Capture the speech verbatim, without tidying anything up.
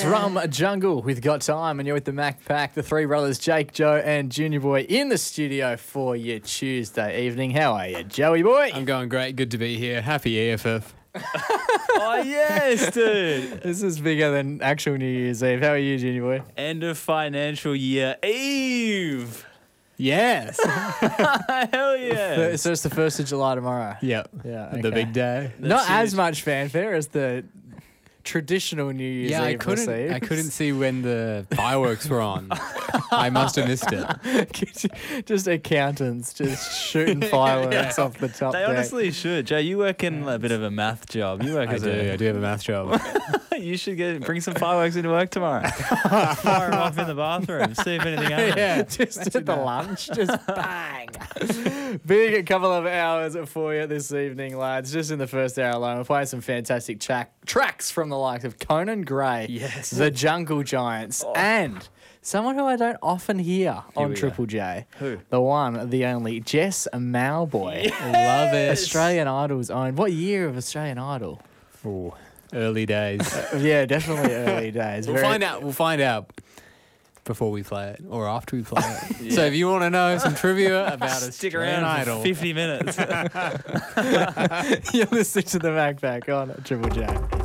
Rum Jungle with Got Time, and you're with the Mac Pack, the three brothers, Jake, Joe, and Junior Boy in the studio for your Tuesday evening. How are you, Joey Boy? I'm going great. Good to be here. Happy E F F. Oh, yes, dude. This is bigger than actual New Year's Eve. How are you, Junior Boy? End of financial year Eve. Yes. Hell yeah. So it's the first of July tomorrow. Yep. Yeah, The okay. big day. Not That's as huge. much fanfare as the traditional New Year's Yeah, I Eve couldn't. receives. I couldn't see when the fireworks were on. I must have missed it. Just accountants just shooting fireworks off the top They deck. honestly should. Joe, you work in a bit of a math job. You work I as do. a... I do have a math job. You should get bring some fireworks into work tomorrow. Fire them off in the bathroom. See if anything happens. Yeah, just at the lunch, just bang. Big couple of hours for you this evening, lads. Just in the first hour alone, we're playing some fantastic track, tracks from the likes of Conan Gray, Yes. the Jungle Giants, and someone who I don't often hear on we go. Triple J. Who? The one, the only, Jess Mauboy. Love it. Australian Idol's own. What year of Australian Idol? Ooh, early days. Yeah, definitely early days. We'll Very- find out. We'll find out before we play it or after we play it. So if you want to know some trivia about a Stick around Idol, for fifty minutes. You're listening to the Mac Pack on Triple J.